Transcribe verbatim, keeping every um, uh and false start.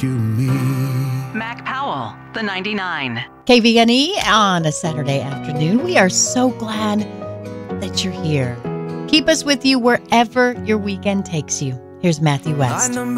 rescue me. Mac Powell, the ninety-nine. K V N E on a Saturday afternoon. We are so glad that you're here. Keep us with you wherever your weekend takes you. Here's Matthew West.